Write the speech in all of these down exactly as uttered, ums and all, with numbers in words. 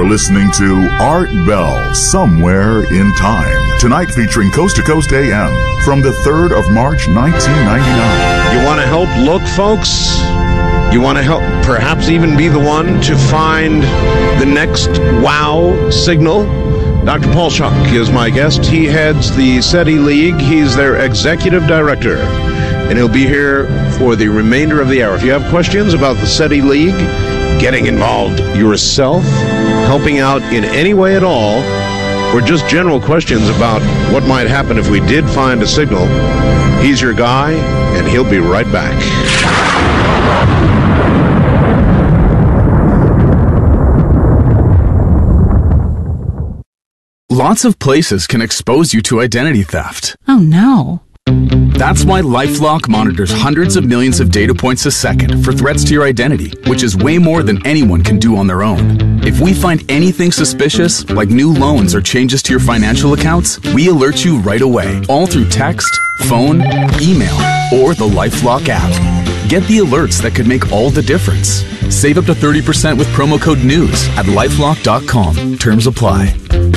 listening to Art Bell, Somewhere in Time. Tonight featuring Coast to Coast A M from the third of March, nineteen ninety-nine. You want to help look, folks? You want to help perhaps even be the one to find the next wow signal? Doctor Paul Schuck is my guest. He heads the SETI League. He's their executive director, and he'll be here for the remainder of the hour. If you have questions about the SETI League, getting involved yourself, helping out in any way at all, or just general questions about what might happen if we did find a signal, he's your guy, and he'll be right back. Lots of places can expose you to identity theft. Oh, no. That's why LifeLock monitors hundreds of millions of data points a second for threats to your identity, which is way more than anyone can do on their own. If we find anything suspicious, like new loans or changes to your financial accounts, we alert you right away, all through text, phone, email, or the LifeLock app. Get the alerts that could make all the difference. Save up to thirty percent with promo code NEWS at lifelock dot com. Terms apply.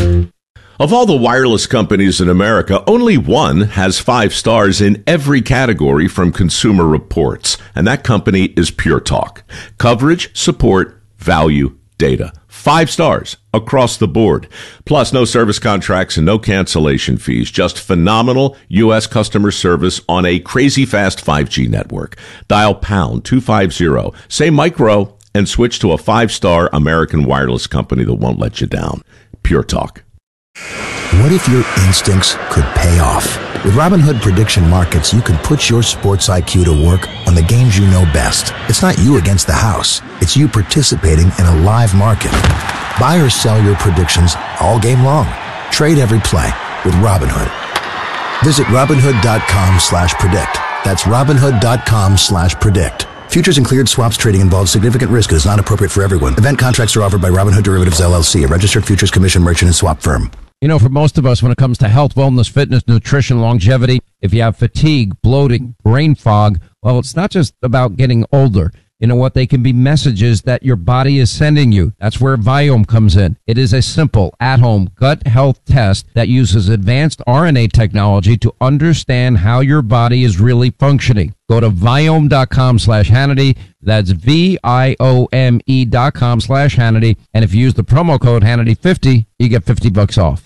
Of all the wireless companies in America, only one has five stars in every category from Consumer Reports, and that company is Pure Talk. Coverage, support, value, data. Five stars across the board. Plus, no service contracts and no cancellation fees. Just phenomenal U S customer service on a crazy fast five G network. Dial pound two fifty, say micro, and switch to a five-star American wireless company that won't let you down. Pure Talk. What if your instincts could pay off? With Robinhood Prediction Markets, you can put your sports I Q to work on the games you know best. It's not you against the house. It's you participating in a live market. Buy or sell your predictions all game long. Trade every play with Robinhood. Visit Robinhood.com slash predict. That's Robinhood.com slash predict. Futures and cleared swaps trading involves significant risk and is not appropriate for everyone. Event contracts are offered by Robinhood Derivatives, L L C, a registered futures commission merchant and swap firm. You know, for most of us, when it comes to health, wellness, fitness, nutrition, longevity, if you have fatigue, bloating, brain fog, well, it's not just about getting older. You know what? They can be messages that your body is sending you. That's where Viome comes in. It is a simple, at-home gut health test that uses advanced R N A technology to understand how your body is really functioning. Go to Viome.com slash Hannity. That's V I O M E dot com slash Hannity. And if you use the promo code Hannity fifty, you get fifty bucks off.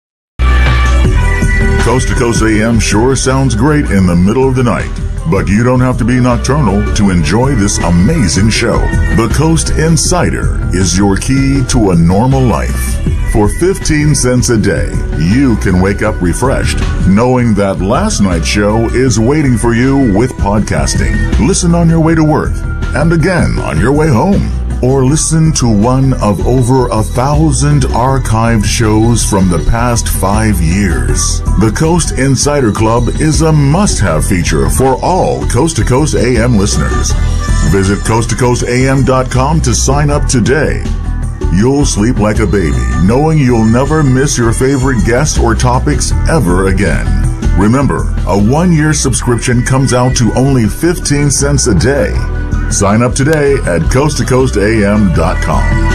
Coast to Coast A M sure sounds great in the middle of the night, but you don't have to be nocturnal to enjoy this amazing show. The Coast Insider is your key to a normal life. For fifteen cents a day, you can wake up refreshed, knowing that last night's show is waiting for you with podcasting. Listen on your way to work, and again on your way home. Or listen to one of over a thousand archived shows from the past five years. The Coast Insider Club is a must-have feature for all Coast to Coast A M listeners. Visit coast to coast a m dot com to sign up today. You'll sleep like a baby, knowing you'll never miss your favorite guests or topics ever again. Remember, a one-year subscription comes out to only fifteen cents a day. Sign up today at coast to coast a m dot com.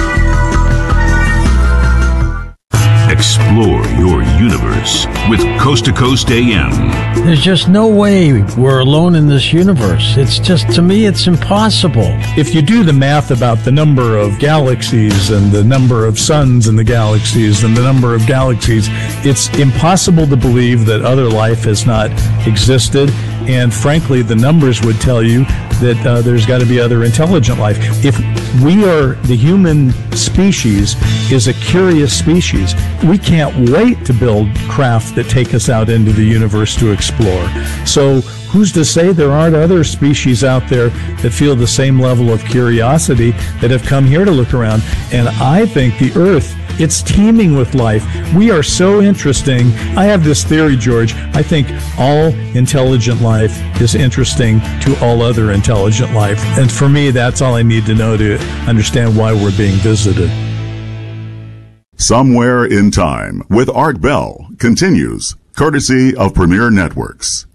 Explore your universe with Coast to Coast A M. There's just no way we're alone in this universe. It's just, to me, it's impossible. If you do the math about the number of galaxies and the number of suns in the galaxies and the number of galaxies, it's impossible to believe that other life has not existed. And frankly, the numbers would tell you that uh, there's got to be other intelligent life. If we are, the human species is a curious species, we can't wait to build craft that take us out into the universe to explore. So who's to say there aren't other species out there that feel the same level of curiosity that have come here to look around? And I think the Earth, it's teeming with life. We are so interesting. I have this theory, George. I think all intelligent life is interesting to all other intelligent life. And for me, that's all I need to know to understand why we're being visited. Somewhere in Time with Art Bell continues, courtesy of Premier Networks.